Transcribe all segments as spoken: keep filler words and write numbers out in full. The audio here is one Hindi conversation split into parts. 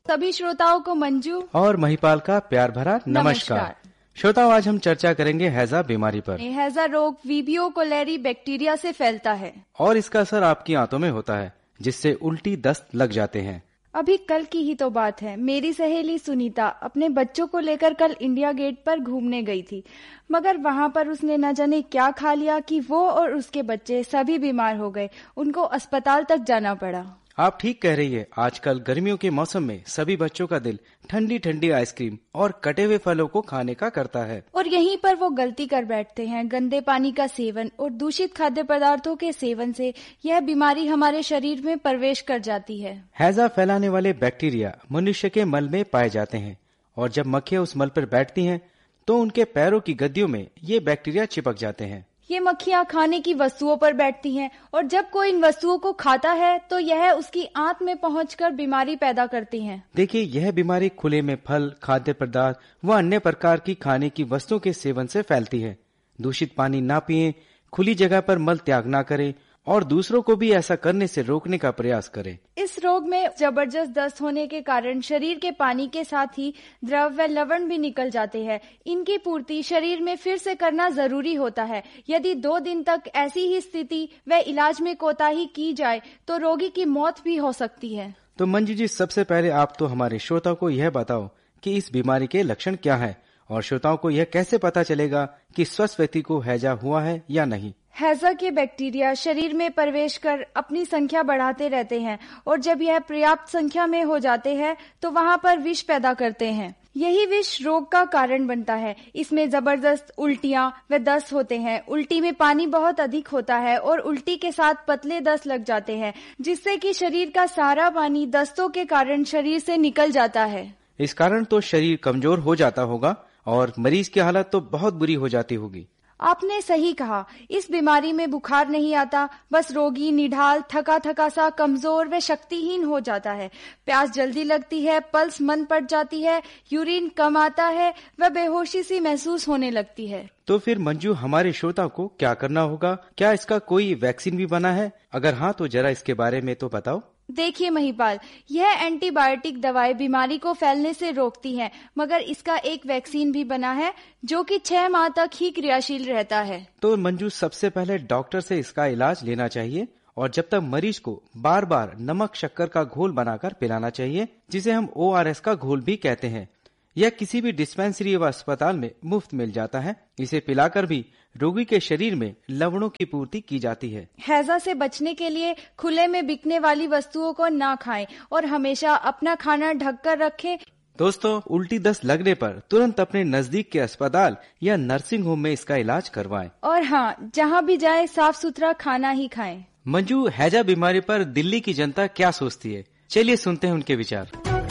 सभी श्रोताओं को मंजू और महिपाल का प्यार भरा नमस्कार, नमस्कार। श्रोताओं, आज हम चर्चा करेंगे हैजा बीमारी पर। हैजा रोग वीबियो कोलेरी बैक्टीरिया से फैलता है और इसका असर आपकी आंतों में होता है, जिससे उल्टी दस्त लग जाते हैं। अभी कल की ही तो बात है, मेरी सहेली सुनीता अपने बच्चों को लेकर कल इंडिया गेट पर घूमने गई थी, मगर वहां पर उसने न जाने क्या खा लिया कि वो और उसके बच्चे सभी बीमार हो गए। उनको अस्पताल तक जाना पड़ा। आप ठीक कह रही है, आजकल गर्मियों के मौसम में सभी बच्चों का दिल ठंडी ठंडी आइसक्रीम और कटे हुए फलों को खाने का करता है, और यहीं पर वो गलती कर बैठते हैं। गंदे पानी का सेवन और दूषित खाद्य पदार्थों के सेवन से यह बीमारी हमारे शरीर में प्रवेश कर जाती है। हैजा फैलाने वाले बैक्टीरिया मनुष्य के मल में पाए जाते हैं, और जब मक्खियाँ उस मल पर बैठती हैं तो उनके पैरों की गद्दियों में ये बैक्टीरिया चिपक जाते हैं। ये मक्खियाँ खाने की वस्तुओं पर बैठती हैं, और जब कोई इन वस्तुओं को खाता है तो यह उसकी आंत में पहुंचकर बीमारी पैदा करती हैं। देखिए, यह बीमारी खुले में फल, खाद्य पदार्थ व अन्य प्रकार की खाने की वस्तुओं के सेवन से फैलती है। दूषित पानी ना पिएं, खुली जगह पर मल त्याग ना करें और दूसरों को भी ऐसा करने से रोकने का प्रयास करें। इस रोग में जबरदस्त दस्त होने के कारण शरीर के पानी के साथ ही द्रव व लवण भी निकल जाते हैं। इनकी पूर्ति शरीर में फिर से करना जरूरी होता है। यदि दो दिन तक ऐसी ही स्थिति व इलाज में कोताही की जाए तो रोगी की मौत भी हो सकती है। तो मंजू जी, सबसे पहले आप तो हमारे श्रोताओं को यह बताओ कि इस बीमारी के लक्षण क्या है, और श्रोताओं को यह कैसे पता चलेगा कि स्वस्थ व्यक्ति को हैजा हुआ है या नहीं। हैजा के बैक्टीरिया शरीर में प्रवेश कर अपनी संख्या बढ़ाते रहते हैं, और जब यह पर्याप्त संख्या में हो जाते हैं तो वहां पर विष पैदा करते हैं। यही विष रोग का कारण बनता है। इसमें जबरदस्त उल्टियां व दस्त होते हैं। उल्टी में पानी बहुत अधिक होता है और उल्टी के साथ पतले दस्त लग जाते हैं, जिससे कि शरीर का सारा पानी दस्तों के कारण शरीर से निकल जाता है। इस कारण तो शरीर कमजोर हो जाता होगा और मरीज की हालत तो बहुत बुरी हो जाती होगी। आपने सही कहा। इस बीमारी में बुखार नहीं आता, बस रोगी निढाल, थका थका सा, कमजोर व शक्तिहीन हो जाता है। प्यास जल्दी लगती है, पल्स मंद पड़ जाती है, यूरिन कम आता है व बेहोशी सी महसूस होने लगती है। तो फिर मंजू, हमारे श्रोता को क्या करना होगा? क्या इसका कोई वैक्सीन भी बना है? अगर हाँ तो जरा इसके बारे में तो बताओ। देखिए महिपाल, यह एंटीबायोटिक दवाएं बीमारी को फैलने से रोकती हैं, मगर इसका एक वैक्सीन भी बना है जो कि छह माह तक ही क्रियाशील रहता है। तो मंजू, सबसे पहले डॉक्टर से इसका इलाज लेना चाहिए, और जब तक मरीज को बार बार नमक शक्कर का घोल बनाकर पिलाना चाहिए, जिसे हम ओ आर एस का घोल भी कहते हैं। यह किसी भी डिस्पेंसरी व अस्पताल में मुफ्त मिल जाता है। इसे पिलाकर भी रोगी के शरीर में लवणों की पूर्ति की जाती है। हैजा से बचने के लिए खुले में बिकने वाली वस्तुओं को ना खाएं और हमेशा अपना खाना ढककर रखें। दोस्तों, उल्टी दस्त लगने पर तुरंत अपने नजदीक के अस्पताल या नर्सिंग होम में इसका इलाज करवाएं। और हाँ, जहाँ भी जाए साफ सुथरा खाना ही खाएं। मंजू, हैजा बीमारी पर दिल्ली की जनता क्या सोचती है? चलिए सुनते हैं उनके विचार।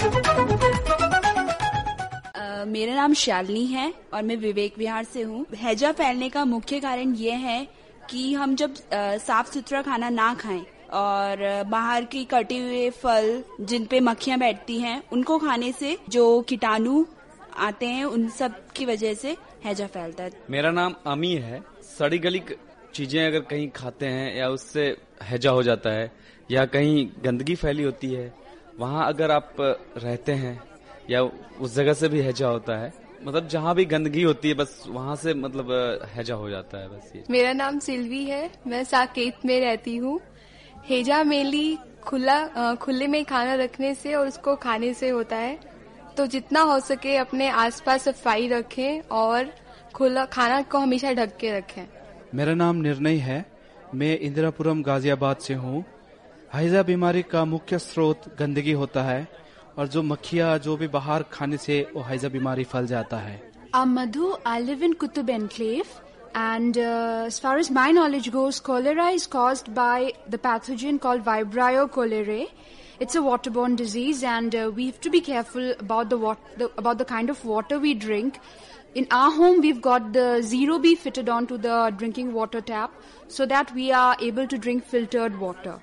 मेरा नाम शालिनी है और मैं विवेक विहार से हूँ। हैजा फैलने का मुख्य कारण ये है कि हम जब साफ सुथरा खाना ना खाएं और बाहर की कटे हुए फल जिन पे मक्खियां बैठती हैं उनको खाने से जो कीटाणु आते हैं उन सब की वजह से हैजा फैलता है। मेरा नाम अमी है। सड़ी गली चीजें अगर कहीं खाते हैं या उससे हैजा हो जाता है, या कहीं गंदगी फैली होती है वहाँ अगर आप रहते हैं या उस जगह से भी हैजा होता है। मतलब जहाँ भी गंदगी होती है बस वहाँ से मतलब हैजा हो जाता है बस ये। मेरा नाम सिल्वी है, मैं साकेत में रहती हूँ। हैजा मेनली खुला खुले में खाना रखने से और उसको खाने से होता है, तो जितना हो सके अपने आसपास सफाई रखें और खुला खाना को हमेशा ढक के रखें। मेरा नाम निर्णय है, मैं इंदिरापुरम गाजियाबाद से हूँ। हैजा बीमारी का मुख्य स्रोत गंदगी होता है, और जो मक्खियाँ जो भी बाहर खाने से वो हैजा बीमारी फैल जाता है। I'm Madhu. I live in Qutub Enclave, and uh, as far as my knowledge goes, cholera is caused by the pathogen called Vibrio cholerae. It's a waterborne disease, and uh, we have to be careful about the, wat- the about the kind of water we drink. In our home, we've got the Zero B fitted onto the drinking water tap, so that we are able to drink filtered water.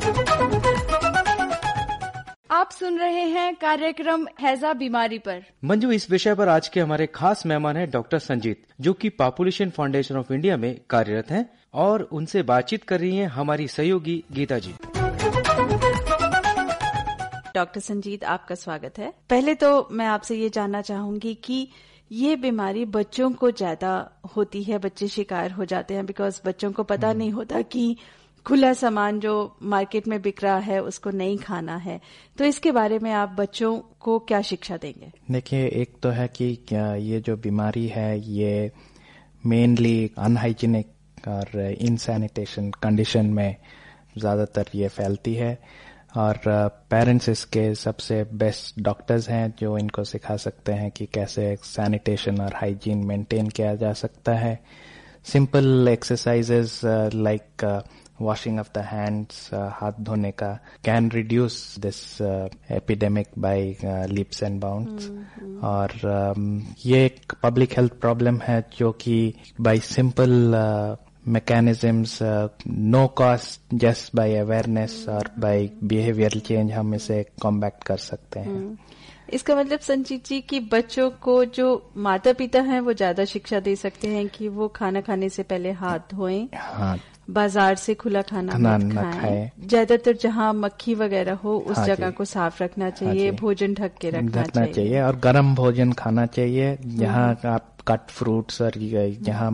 आप सुन रहे हैं कार्यक्रम हैजा बीमारी पर। मंजू, इस विषय पर आज के हमारे खास मेहमान हैं डॉक्टर संजीत, जो कि पॉपुलेशन फाउंडेशन ऑफ इंडिया में कार्यरत हैं, और उनसे बातचीत कर रही हैं हमारी सहयोगी गीता जी। डॉक्टर संजीत, आपका स्वागत है। पहले तो मैं आपसे ये जानना चाहूंगी कि ये बीमारी बच्चों को ज्यादा होती है, बच्चे शिकार हो जाते हैं बिकॉज बच्चों को पता नहीं होता कि खुला सामान जो मार्केट में बिक रहा है उसको नहीं खाना है। तो इसके बारे में आप बच्चों को क्या शिक्षा देंगे? देखिए, एक तो है कि ये जो बीमारी है ये मेनली अनहाइजीनिक और इनसैनिटेशन कंडीशन में ज्यादातर ये फैलती है और पेरेंट्स इसके सबसे बेस्ट डॉक्टर्स हैं जो इनको सिखा सकते हैं कि कैसे सैनिटेशन और हाइजीन मेंटेन किया जा सकता है। Simple exercises like washing of the hands, हाथ धोने का, can reduce this epidemic bye leaps and bounds. और uh, ये एक पब्लिक हेल्थ प्रॉब्लम है जो कि bye simple mechanisms, no cost, just by awareness और बाय बिहेवियरल चेंज हम इसे कॉम्बैट कर सकते हैं। इसका मतलब संजीत जी कि बच्चों को जो माता पिता हैं वो ज्यादा शिक्षा दे सकते हैं कि वो खाना खाने से पहले हाथ धोएं, हाँ, बाजार से खुला खाना मत खाएं, ज्यादातर जहां मक्खी वगैरह हो उस हाँ जगह को साफ रखना चाहिए, हाँ भोजन ढक के रखना चाहिए।, चाहिए और गर्म भोजन खाना चाहिए। जहां आप कट फ्रूट्स और जहां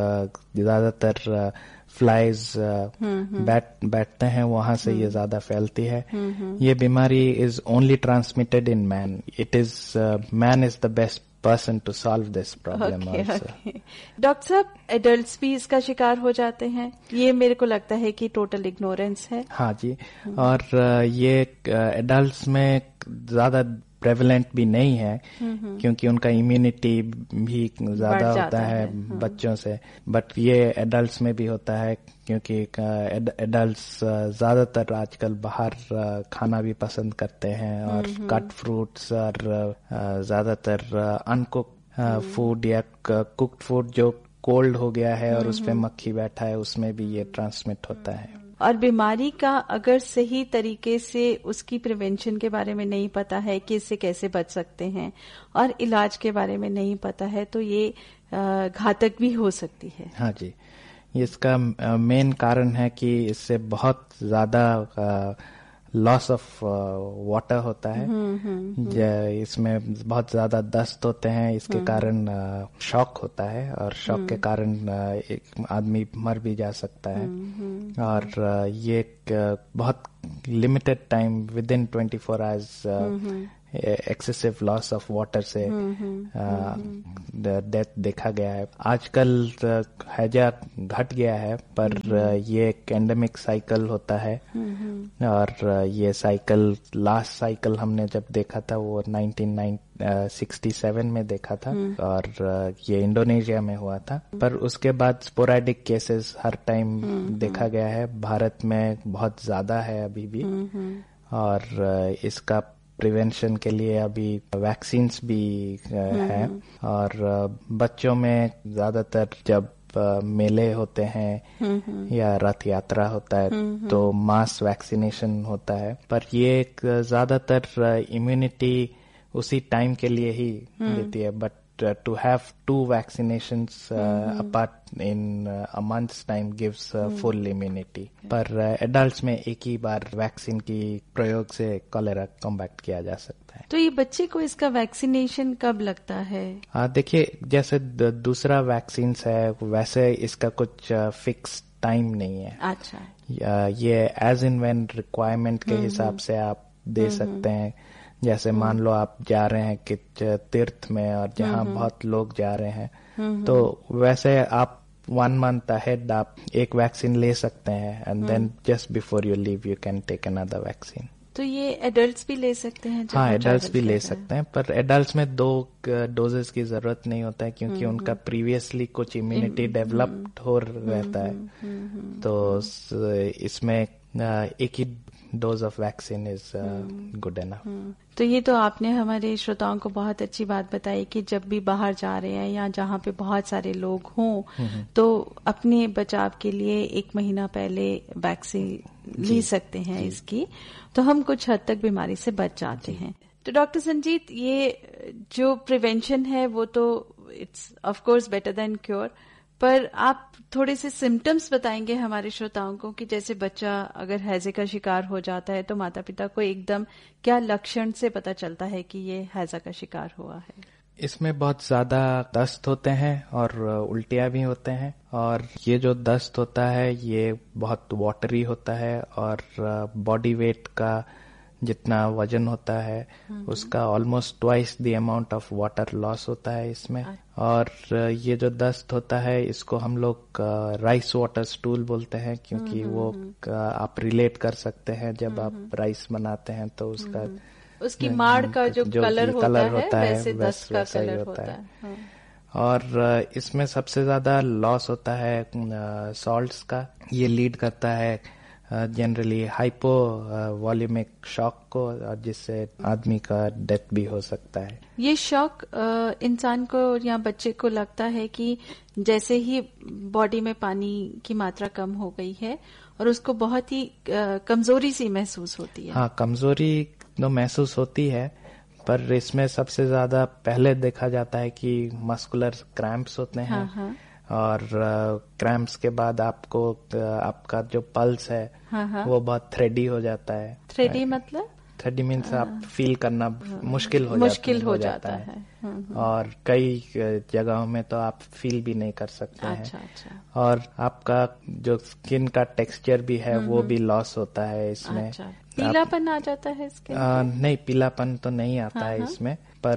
ज्यादातर फ्लाइज बैठ बैठते हैं वहां से ये ज्यादा फैलती है। ये बीमारी is only transmitted in man. It is man is the best person to solve this problem. Doctor साहब, एडल्ट्स भी इसका शिकार हो जाते हैं? ये मेरे को लगता है कि टोटल इग्नोरेंस है। हाँ जी, और ये एडल्ट्स में ज्यादा प्रेवलेंट भी नहीं है क्योंकि उनका इम्यूनिटी भी ज्यादा होता है, है बच्चों से, बट ये एडल्ट्स में भी होता है क्योंकि एडल्ट्स ज्यादातर आजकल बाहर खाना भी पसंद करते हैं और कट फ्रूट्स और ज्यादातर अनकुक्ड फूड या कुक्ड फूड जो कोल्ड हो गया है और उस पे मक्खी बैठा है उसमें भी ये ट्रांसमिट होता है। और बीमारी का अगर सही तरीके से उसकी प्रिवेंशन के बारे में नहीं पता है कि इससे कैसे बच सकते हैं और इलाज के बारे में नहीं पता है तो ये घातक भी हो सकती है। हाँ जी, इसका मेन कारण है कि इससे बहुत ज्यादा लॉस ऑफ वाटर होता है। इसमें बहुत ज्यादा दस्त होते हैं, इसके कारण शॉक होता है और शॉक के कारण एक आदमी मर भी जा सकता है। और ये बहुत limited time with in twenty four hours excessive loss of water से डेथ देखा गया है। आजकल हैजा घट गया है पर ये एक एंडेमिक साइकिल होता है और ये साइकिल लास्ट साइकिल हमने जब देखा था वो नाइनटीन सिक्सटी सेवन में देखा था और ये इंडोनेशिया में हुआ था। पर उसके बाद स्पोरेडिक केसेस हर टाइम देखा गया है। भारत में बहुत ज्यादा है अभी भी और इसका प्रिवेंशन के लिए अभी वैक्सीन्स भी हैं और बच्चों में ज्यादातर जब मेले होते हैं या रथ यात्रा होता है तो मास वैक्सीनेशन होता है। पर ये एक ज्यादातर इम्यूनिटी उसी टाइम के लिए ही देती है, but Uh, to have two vaccinations uh, mm-hmm. apart in uh, a month's time gives uh, mm-hmm. full immunity. पर एडल्ट्स uh, में एक ही बार वैक्सीन की प्रयोग से कॉलेरा कॉम्बैक्ट किया जा सकता है। तो ये बच्चे को इसका वैक्सीनेशन कब लगता है? हाँ, देखिए जैसे दूसरा वैक्सीन है वैसे इसका कुछ फिक्स uh, टाइम नहीं है। अच्छा, uh, ये एज इन व्हेन रिक्वायरमेंट के हिसाब से आप दे सकते हैं। जैसे मान लो आप जा रहे हैं कि तीर्थ में और जहाँ बहुत लोग जा रहे हैं तो वैसे आप वन मंथ अहेड आप एक वैक्सीन ले सकते हैं and then just before you leave you can take another vaccine. तो ये एडल्ट्स भी ले सकते हैं? हाँ, एडल्ट्स भी ले सकते हैं पर एडल्ट्स में दो डोजेस की जरूरत नहीं होता है क्योंकि उनका प्रीवियसली कुछ इम्यूनिटी डेवलप्ड हो रहता है। तो इसमें एक ही dose of vaccine is good enough. तो ये तो आपने हमारे श्रोताओं को बहुत अच्छी बात बताई कि जब भी बाहर जा रहे हैं या जहाँ पे बहुत सारे लोग हों तो अपने बचाव के लिए एक महीना पहले वैक्सीन ले सकते हैं इसकी, तो हम कुछ हद तक बीमारी से बच जाते हैं। तो डॉक्टर संजीत, ये जो प्रिवेंशन है वो तो it's of course better than cure, पर आप थोड़े से सिम्टम्स बताएंगे हमारे श्रोताओं को कि जैसे बच्चा अगर हैजे का शिकार हो जाता है तो माता पिता को एकदम क्या लक्षण से पता चलता है कि ये हैजा का शिकार हुआ है? इसमें बहुत ज्यादा दस्त होते हैं और उल्टियां भी होते हैं, और ये जो दस्त होता है ये बहुत वाटरी होता है और बॉडी वेट का जितना वजन होता है उसका almost twice the amount of water loss होता है इसमें। और ये जो दस्त होता है इसको हम लोग राइस वाटर स्टूल बोलते हैं, क्योंकि वो आप रिलेट कर सकते हैं जब आप राइस बनाते हैं तो उसका उसकी माड़ का जो, जो कलर होता, कलर है, होता है वैसे दस्त का कलर होता है, है। हाँ। और इसमें सबसे ज्यादा लॉस होता है सॉल्ट्स का। ये लीड करता है जनरली हाइपो वॉल्यूमिक शॉक को, जिससे आदमी का डेथ भी हो सकता है। ये शॉक इंसान को या बच्चे को लगता है कि जैसे ही बॉडी में पानी की मात्रा कम हो गई है और उसको बहुत ही कमजोरी सी महसूस होती है। हाँ, कमजोरी तो महसूस होती है, पर इसमें सबसे ज्यादा पहले देखा जाता है कि मस्कुलर क्रैम्प्स होते हैं। हाँ, हाँ। और क्रैम्प्स के बाद आपको आपका जो पल्स है हाँ, हाँ। वो बहुत थ्रेडी हो जाता है। थ्रेडी मतलब? थ्रेडी मीन्स आप फील करना मुश्किल हो मुश्किल जाता, हो जाता, जाता है, है। और कई जगहों में तो आप फील भी नहीं कर सकते अच्छा, हैं। अच्छा। और आपका जो स्किन का टेक्सचर भी है वो भी लॉस होता है इसमें। अच्छा। पीलापन आ जाता है इसके? आ, नहीं, पीलापन तो नहीं आता हाँ, है इसमें,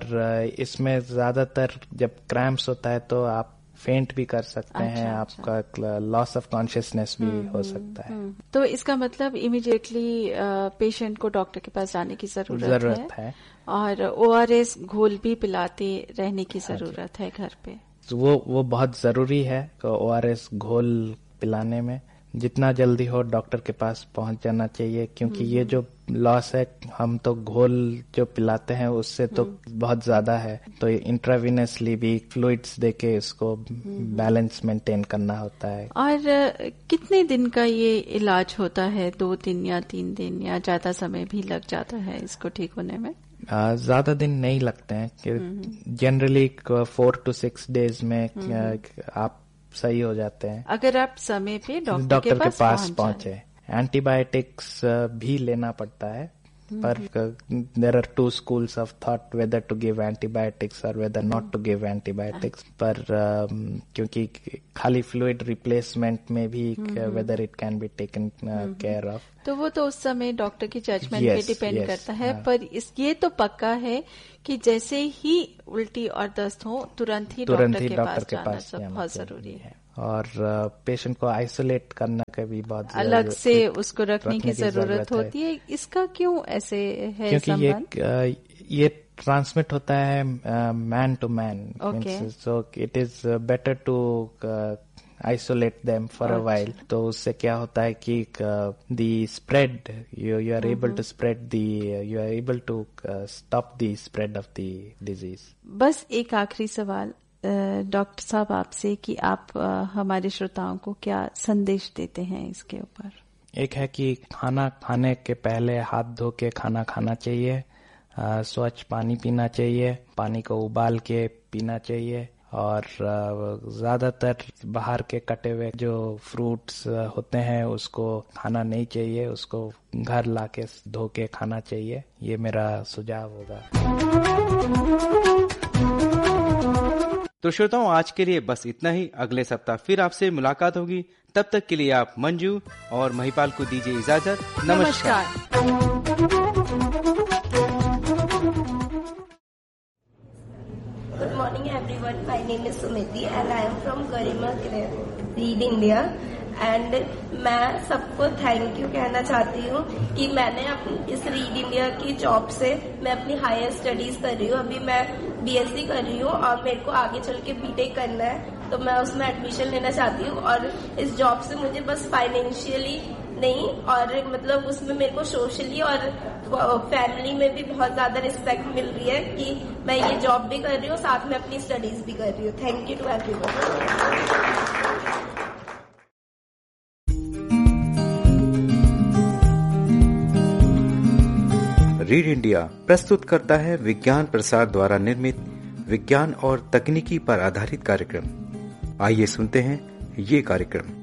पर इसमें ज्यादातर जब क्रैम्प्स होता है तो आप फेंट भी कर सकते अच्छा, हैं, अच्छा। आपका लॉस ऑफ कॉन्शियसनेस भी हो सकता है। तो इसका मतलब इमीडिएटली पेशेंट को डॉक्टर के पास जाने की जरूरत, जरूरत है, है और ओआरएस घोल भी पिलाते रहने की जरूरत है घर पे। वो वो बहुत जरूरी है ओआरएस घोल पिलाने में। जितना जल्दी हो डॉक्टर के पास पहुंच जाना चाहिए, क्योंकि ये जो लॉस है हम तो घोल जो पिलाते हैं उससे तो बहुत ज्यादा है, तो इंट्रावेनसली भी फ्लूइड्स देके इसको बैलेंस मेंटेन करना होता है। और कितने दिन का ये इलाज होता है? दो दिन या तीन दिन या ज्यादा समय भी लग जाता है इसको ठीक होने में? ज्यादा दिन नहीं लगते हैं, generally four to six days में आप सही हो जाते हैं, अगर आप समय पे डॉक्टर, डॉक्टर के पास, के पास पहुंचे। एंटीबायोटिक्स भी लेना पड़ता है, पर there are to schools of thought weather to give antibiotics और whether not to give antibiotics. पर uh, क्योंकि खाली फ्लूइड रिप्लेसमेंट में भी whether it can be taken care of, तो वो तो उस समय डॉक्टर की जजमेंट yes, पे डिपेंड yes, करता है। हाँ। पर इस ये तो पक्का है कि जैसे ही उल्टी और दस्त हो तुरंत ही तुरंत डॉक्टर ही के डॉक्टर पास के जाना पास सब बहुत जरूरी है। और पेशेंट को आइसोलेट करना का भी बहुत अलग से उसको रखने की जरूरत होती है। इसका क्यों ऐसे है? क्योंकि ये ये ट्रांसमिट होता है man to man, so it is better to isolate them for a while. तो उससे क्या होता है कि the spread you you are able to spread the you are able to uh, stop the spread of the disease. बस एक आखिरी सवाल डॉक्टर साहब आपसे कि आप हमारे श्रोताओं को क्या संदेश देते हैं इसके ऊपर? एक है कि खाना खाने के पहले हाथ धो के खाना खाना चाहिए, स्वच्छ पानी पीना चाहिए, पानी को उबाल के पीना चाहिए, और ज्यादातर बाहर के कटे हुए जो फ्रूट्स होते हैं उसको खाना नहीं चाहिए, उसको घर लाके धो के खाना चाहिए। ये मेरा सुझाव होगा। तो श्रोताओं, आज के लिए बस इतना ही। अगले सप्ताह फिर आपसे मुलाकात होगी। तब तक के लिए आप मंजू और महिपाल को दीजिए इजाजत। नमस्कार, नमस्कार। Good morning everyone, my name is Sumiti and I am from Garima Read India and मैं सबको थैंक यू कहना चाहती हूँ कि मैंने अपनी इस रीड इंडिया की जॉब से मैं अपनी हायर स्टडीज कर रही हूँ। अभी मैं बीएससी कर रही हूँ और मेरे को आगे चल के बीटेक करना है, तो मैं उसमें एडमिशन लेना चाहती हूँ। और इस जॉब से मुझे बस फाइनेंशियली नहीं और मतलब उसमें मेरे को सोशली और फैमिली में भी बहुत ज्यादा रिस्पेक्ट मिल रही है कि मैं ये जॉब भी कर रही हूँ, साथ में अपनी स्टडीज भी कर रही हूँ। Thank you to everyone. Read India प्रस्तुत करता है विज्ञान प्रसार द्वारा निर्मित विज्ञान और तकनीकी पर आधारित कार्यक्रम। आइए सुनते हैं ये कार्यक्रम।